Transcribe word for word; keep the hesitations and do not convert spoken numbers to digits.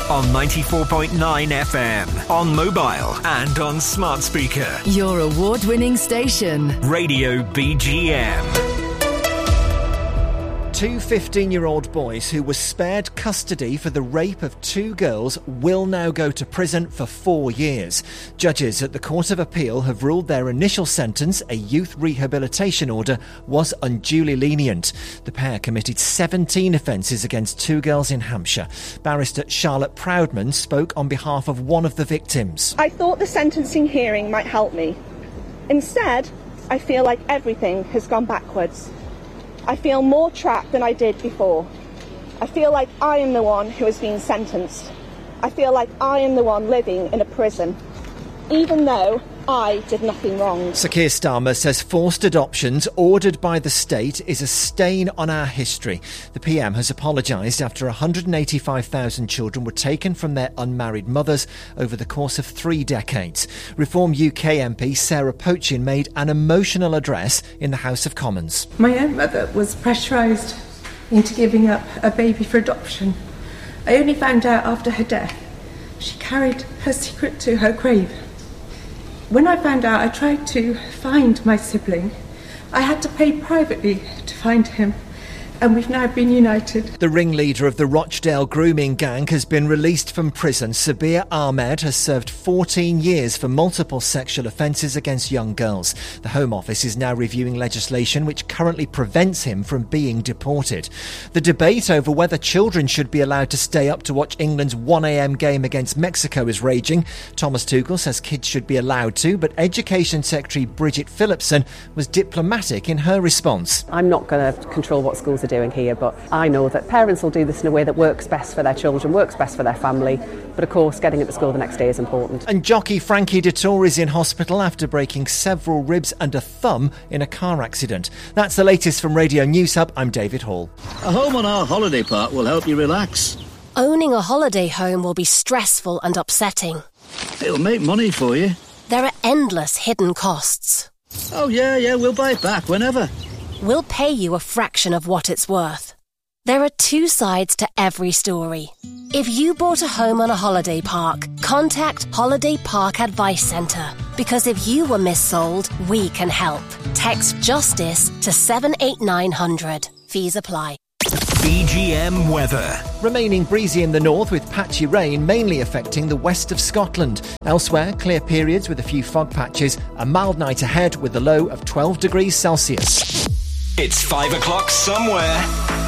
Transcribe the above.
on ninety-four point nine F M, on mobile and on smart speaker. Your award-winning station. Radio B G M. Two fifteen-year-old boys who were spared custody for the rape of two girls will now go to prison for four years. Judges at the Court of Appeal have ruled their initial sentence, a youth rehabilitation order, was unduly lenient. The pair committed seventeen offences against two girls in Hampshire. Barrister Charlotte Proudman spoke on behalf of one of the victims. I thought the sentencing hearing might help me. Instead, I feel like everything has gone backwards. I feel more trapped than I did before. I feel like I am the one who has been sentenced. I feel like I am the one living in a prison, even though I did nothing wrong. Sir Keir Starmer says forced adoptions ordered by the state is a stain on our history. The P M has apologised after one hundred eighty-five thousand children were taken from their unmarried mothers over the course of three decades. Reform U K M P Sarah Pochin made an emotional address in the House of Commons. My own mother was pressurised into giving up a baby for adoption. I only found out after her death. She carried her secret to her grave. When I found out, I tried to find my sibling. I had to pay privately to find him, and we've now been united. The ringleader of the Rochdale grooming gang has been released from prison. Sabir Ahmed has served fourteen years for multiple sexual offences against young girls. The Home Office is now reviewing legislation which currently prevents him from being deported. The debate over whether children should be allowed to stay up to watch England's one a m game against Mexico is raging. Thomas Tuchel says kids should be allowed to, but Education Secretary Bridget Phillipson was diplomatic in her response. I'm not going to control what schools are doing here, but I know that parents will do this in a way that works best for their children, works best for their family, but of course getting it to school the next day is important. And jockey Frankie Dettori is in hospital after breaking several ribs and a thumb in a car accident. That's the latest from Radio News Hub. I'm David Hall. A home on our holiday park will help you relax. Owning a holiday home will be stressful and upsetting. It'll make money for you. There are endless hidden costs. Oh yeah, yeah, we'll buy it back whenever. We'll pay you a fraction of what it's worth. There are two sides to every story. If you bought a home on a holiday park, contact Holiday Park Advice Centre. Because if you were missold, we can help. Text JUSTICE to seven eight nine hundred. Fees apply. B G M weather. Remaining breezy in the north with patchy rain mainly affecting the west of Scotland. Elsewhere, clear periods with a few fog patches. A mild night ahead with a low of twelve degrees Celsius. It's five o'clock somewhere.